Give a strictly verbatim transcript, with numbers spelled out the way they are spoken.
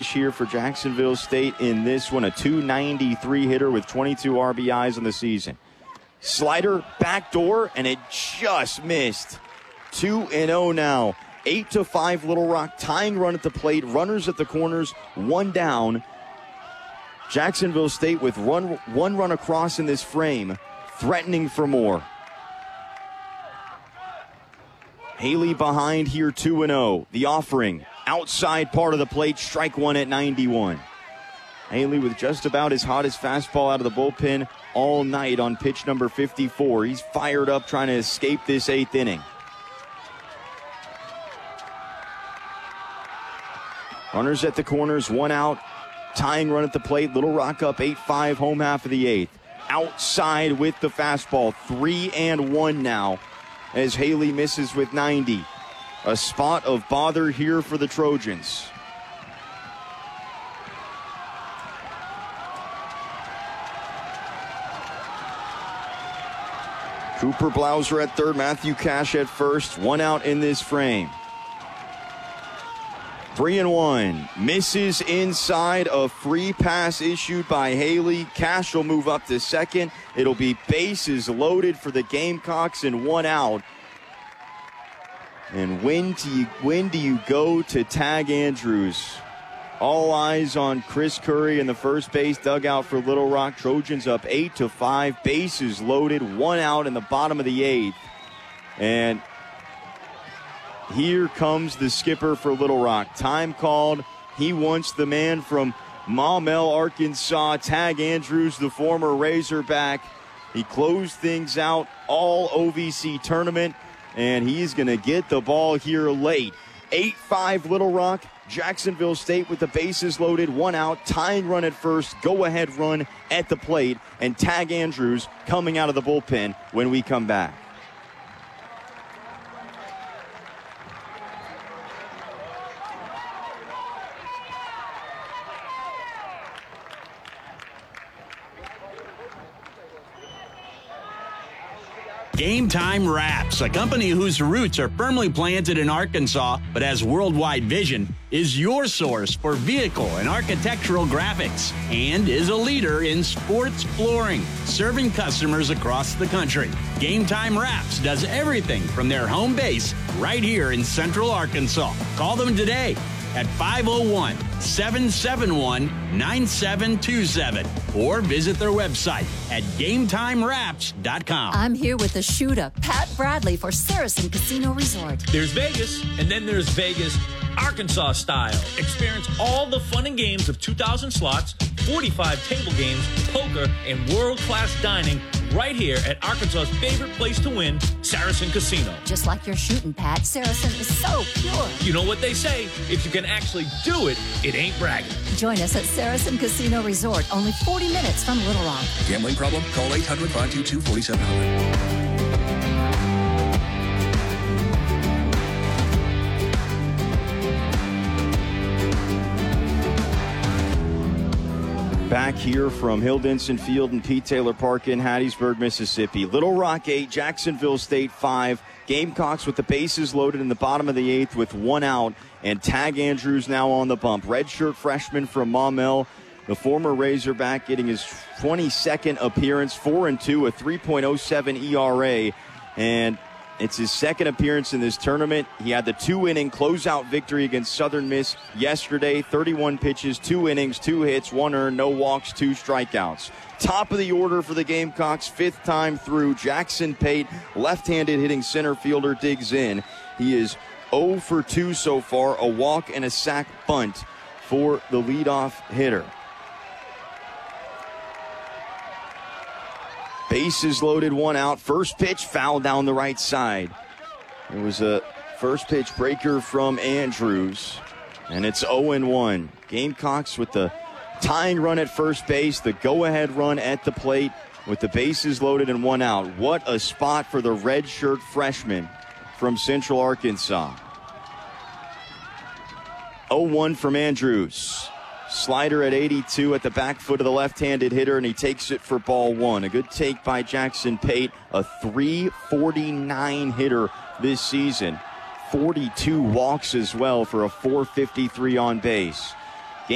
finish here for Jacksonville State in this one. A two ninety-three hitter with twenty-two R B Is on the season. Slider, backdoor, and it just missed. two and oh now. eight to five Little Rock, tying run at the plate. Runners at the corners, one down. Jacksonville State with run, one run across in this frame, threatening for more. Haley behind here, two and oh. The offering, outside part of the plate, strike one at ninety-one. Haley with just about his hottest fastball out of the bullpen all night on pitch number fifty-four. He's fired up trying to escape this eighth inning. Runners at the corners, one out. Tying run at the plate. Little Rock up eight five, home half of the eighth. Outside with the fastball. Three and one now as Haley misses with ninety. A spot of bother here for the Trojans. Cooper Blauser at third, Matthew Cash at first. One out in this frame. Three and one. Misses inside. A free pass issued by Haley. Cash will move up to second. It'll be bases loaded for the Gamecocks and one out. And when do you, when do you go to tag Andrews? All eyes on Chris Curry in the first base dugout for Little Rock. Trojans up eight to five. Bases loaded. One out in the bottom of the eighth. And here comes the skipper for Little Rock. Time called. He wants the man from Maumelle, Arkansas, Tag Andrews, the former Razorback. He closed things out all O V C tournament, and he's going to get the ball here late. eight five Little Rock. Jacksonville State with the bases loaded, one out, tying run at first, go-ahead run at the plate, and Tag Andrews coming out of the bullpen when we come back. Game Time Wraps, a company whose roots are firmly planted in Arkansas but has worldwide vision, is your source for vehicle and architectural graphics and is a leader in sports flooring, serving customers across the country. Game Time Wraps does everything from their home base right here in Central Arkansas. Call them today at five oh one, seven seven one, nine seven two seven or visit their website at game time wraps dot com. I'm here with the shooter, Pat Bradley, for Saracen Casino Resort. There's Vegas, and then there's Vegas Arkansas style. Experience all the fun and games of two thousand slots, forty-five table games, poker, and world-class dining right here at Arkansas's favorite place to win, Saracen Casino. Just like your shooting, Pat, Saracen is so pure. You know what they say, if you can actually do it, it ain't bragging. Join us at Saracen Casino Resort, only forty minutes from Little Rock. Gambling problem? Call eight hundred, five two two, four seven zero zero. Back here from Hill Denson Field and Pete Taylor Park in Hattiesburg, Mississippi. Little Rock eight, Jacksonville State five. Gamecocks with the bases loaded in the bottom of the eighth with one out. And Tag Andrews now on the bump. Redshirt freshman from Maumelle, the former Razorback, getting his twenty-second appearance, four and two, a three point oh seven E R A. And it's his second appearance in this tournament. He had the two-inning closeout victory against Southern Miss yesterday. thirty-one pitches, two innings, two hits, one earned, no walks, two strikeouts. Top of the order for the Gamecocks, fifth time through. Jackson Pate, left-handed hitting center fielder, digs in. He is oh for two so far, a walk and a sac bunt for the leadoff hitter. Bases loaded, one out. First pitch, foul down the right side. It was a first pitch breaker from Andrews, and it's oh and one. Gamecocks with the tying run at first base, the go-ahead run at the plate with the bases loaded and one out. What a spot for the redshirt freshman from Central Arkansas. oh one from Andrews. Slider at eighty-two at the back foot of the left-handed hitter, and he takes it for ball one. A good take by Jackson Pate, a three forty-nine hitter this season. forty-two walks as well for a four fifty-three on base.